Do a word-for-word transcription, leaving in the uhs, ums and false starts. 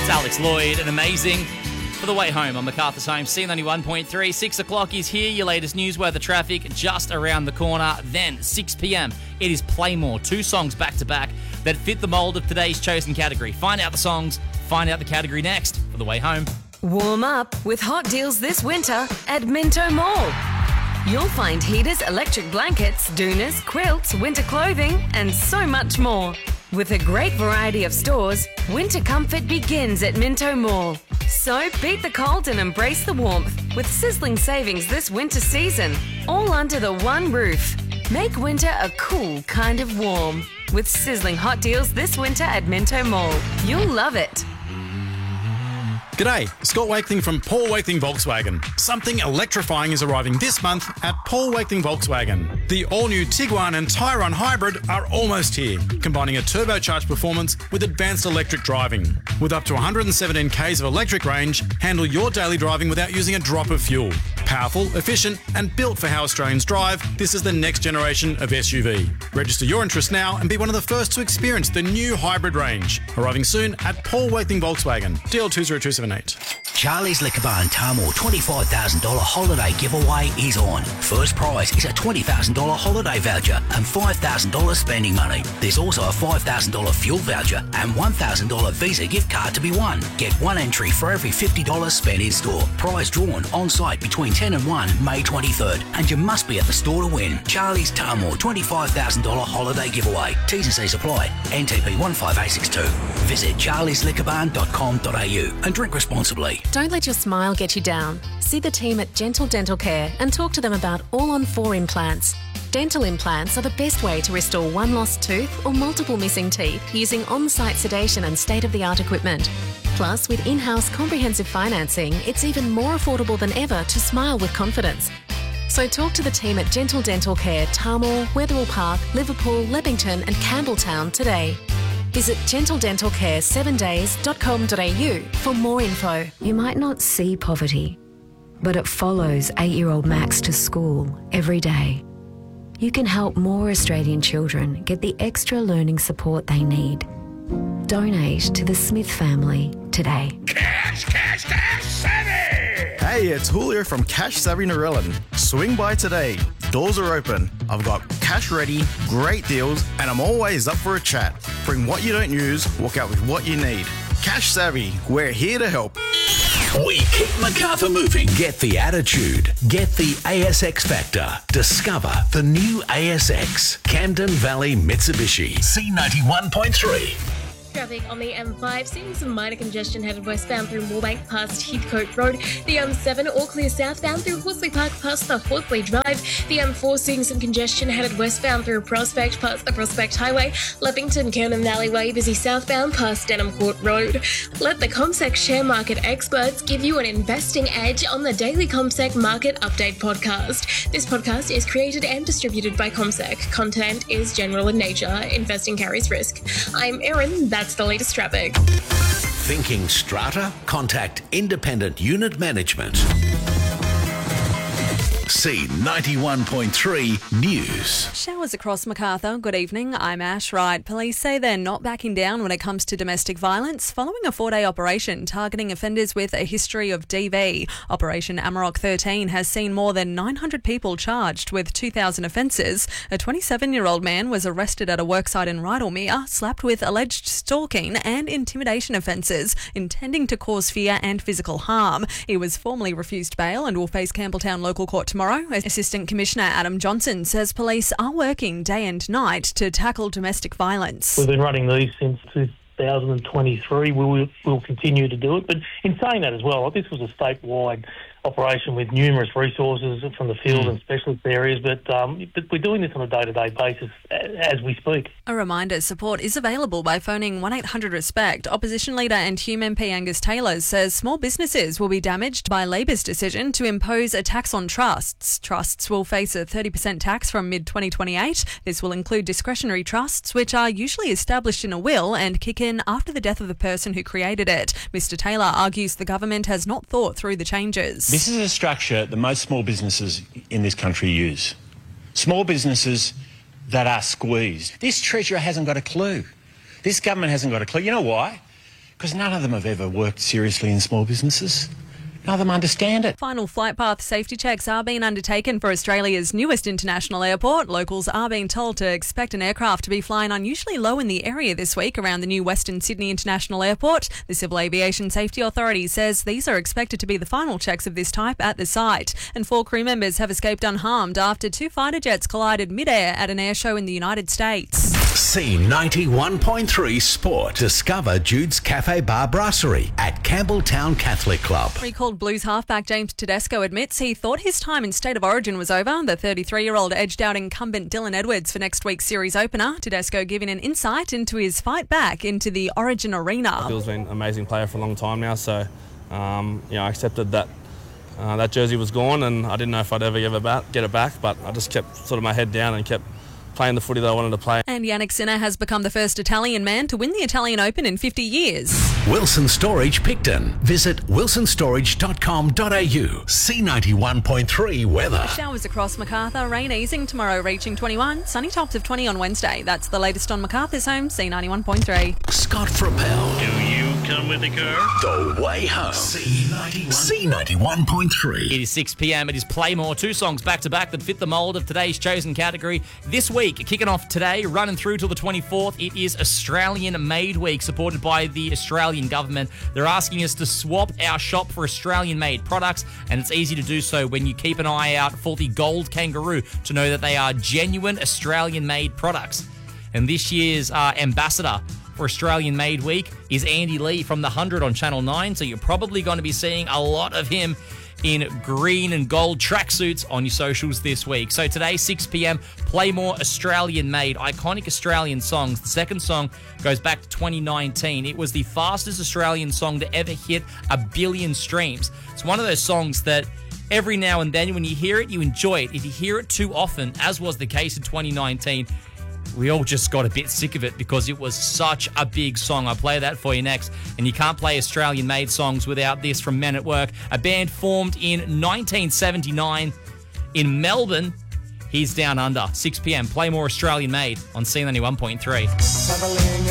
It's Alex Lloyd and Amazing. For the way home on MacArthur's Home, C ninety-one point three. Six o'clock is here. Your latest news weather traffic just around the corner. Then, six p.m, it is Play More. Two songs back to back that fit the mould of today's chosen category. Find out the songs, find out the category next for the way home. Warm up with hot deals this winter at Minto Mall. You'll find heaters, electric blankets, doonas, quilts, winter clothing, and so much more. With a great variety of stores, winter comfort begins at Minto Mall. So beat the cold and embrace the warmth with sizzling savings this winter season, all under the one roof. Make winter a cool kind of warm with sizzling hot deals this winter at Minto Mall. You'll love it. G'day, Scott Wakeling from Paul Wakeling Volkswagen. Something electrifying is arriving this month at Paul Wakeling Volkswagen. The all-new Tiguan and Tyrone Hybrid are almost here, combining a turbocharged performance with advanced electric driving. With up to one hundred seventeen kays of electric range, handle your daily driving without using a drop of fuel. Powerful, efficient, and built for how Australians drive, this is the next generation of S U V. Register your interest now and be one of the first to experience the new hybrid range. Arriving soon at Paul Wakeling Volkswagen. D L two zero two seven eight. Charlie's Liquor Bar in Tahmoor twenty-five thousand dollars holiday giveaway is on. First prize is a twenty thousand dollars holiday voucher and five thousand dollars spending money. There's also a five thousand dollars fuel voucher and one thousand dollars Visa gift card to be won. Get one entry for every fifty dollars spent in store. Prize drawn on site between ten and one, May twenty-third. And you must be at the store to win. Charlie's Tahmoor twenty-five thousand dollars holiday giveaway. T's and C's apply. N T P one five eight six two. Visit charlies liquor barn dot com dot a u and drink responsibly. Don't let your smile get you down. See the team at Gentle Dental Care and talk to them about all-on-four implants. Dental implants are the best way to restore one lost tooth or multiple missing teeth using on-site sedation and state-of-the-art equipment. Plus, with in-house comprehensive financing, it's even more affordable than ever to smile with confidence. So talk to the team at Gentle Dental Care, Tahmoor, Wetherill Park, Liverpool, Leppington and Campbelltown today. Visit gentle dental care seven days dot com dot a u for more info. You might not see poverty, but it follows eight-year-old Max to school every day. You can help more Australian children get the extra learning support they need. Donate to the Smith family today. Cash, cash, cash, savvy! Hey, it's Julio from Cash Savvy Narellan. Swing by today. Doors are open. I've got cash ready, great deals, and I'm always up for a chat. Bring what you don't use, walk out with what you need. Cash Savvy, we're here to help. We keep MacArthur moving. Get the attitude. Get the A S X factor. Discover the new A S X. Camden Valley Mitsubishi. C ninety-one point three. Traffic on the M five, seeing some minor congestion headed westbound through Moorebank past Heathcote Road. The M seven, all clear southbound through Horsley Park past the Horsley Drive. The M four, seeing some congestion headed westbound through Prospect past the Prospect Highway. Leppington Kernan Alleyway, busy southbound past Denham Court Road. Let the CommSec share market experts give you an investing edge on the Daily CommSec Market Update podcast. This podcast is created and distributed by CommSec. Content is general in nature. Investing carries risk. I'm Erin. That's That's the latest traffic. Thinking strata? Contact Independent Unit Management. C ninety-one point three News. Showers across MacArthur. Good evening. I'm Ash Wright. Police say they're not backing down when it comes to domestic violence following a four-day operation targeting offenders with a history of D V. Operation Amarok thirteen has seen more than nine hundred people charged with two thousand offences. A twenty-seven-year-old man was arrested at a worksite in Rydalmere, slapped with alleged stalking and intimidation offences, intending to cause fear and physical harm. He was formally refused bail and will face Campbelltown Local Court tomorrow. Assistant Commissioner Adam Johnson says police are working day and night to tackle domestic violence. We've been running these since two thousand twenty-three. We will we'll continue to do it. But in saying that as well, this was a statewide operation with numerous resources from the field and specialist areas, but, um, but we're doing this on a day-to-day basis as we speak. A reminder, support is available by phoning one eight hundred RESPECT. Opposition Leader and Hume M P Angus Taylor says small businesses will be damaged by Labor's decision to impose a tax on trusts. Trusts will face a thirty percent tax from mid twenty twenty-eight. This will include discretionary trusts, which are usually established in a will and kick in after the death of the person who created it. Mister Taylor argues the government has not thought through the changes. This is a structure that most small businesses in this country use. Small businesses that are squeezed. This Treasurer hasn't got a clue. This government hasn't got a clue. You know why? Because none of them have ever worked seriously in small businesses. None of them understand it. Final flight path safety checks are being undertaken for Australia's newest international airport. Locals are being told to expect an aircraft to be flying unusually low in the area this week around the new Western Sydney International Airport. The Civil Aviation Safety Authority says these are expected to be the final checks of this type at the site. And four crew members have escaped unharmed after two fighter jets collided mid-air at an air show in the United States. C ninety-one point three Sport. Discover Jude's Cafe Bar Brasserie at Campbelltown Catholic Club. Recalled Blues halfback James Tedesco admits he thought his time in State of Origin was over. The thirty-three-year-old edged out incumbent Dylan Edwards for next week's series opener. Tedesco giving an insight into his fight back into the Origin arena. Bill's been an amazing player for a long time now, so um, you know, I accepted that uh, that jersey was gone, and I didn't know if I'd ever give it back, get it back, but I just kept sort of my head down and kept playing the footy that I wanted to play. And Yannick Sinner has become the first Italian man to win the Italian Open in fifty years. Wilson Storage Picton. Visit wilson storage dot com dot a u. C ninety-one point three weather. Showers across Macarthur, rain easing tomorrow reaching twenty-one, sunny tops of twenty on Wednesday. That's the latest on Macarthur's home, C ninety-one point three. Scott Frappel. Do you come with the car? The way home. C ninety-one point three. It is six p.m. It is Playmore. Two songs back-to-back that fit the mould of today's chosen category. This week, kicking off today, running through till the twenty-fourth, it is Australian Made Week, supported by the Australian government. They're asking us to swap our shop for Australian-made products, and it's easy to do so when you keep an eye out for the gold kangaroo to know that they are genuine Australian-made products. And this year's uh, ambassador for Australian Made Week is Andy Lee from The one hundred on Channel nine, so you're probably going to be seeing a lot of him in green and gold tracksuits on your socials this week. So today, six p.m, play more Australian-made, iconic Australian songs. The second song goes back to twenty nineteen. It was the fastest Australian song to ever hit a billion streams. It's one of those songs that every now and then when you hear it, you enjoy it. If you hear it too often, as was the case in twenty nineteen, we all just got a bit sick of it because it was such a big song. I'll play that for you next. And you can't play Australian-made songs without this from Men at Work, a band formed in nineteen seventy-nine in Melbourne. He's Down Under. six p.m. Play more Australian-made on C ninety-one point three. Traveling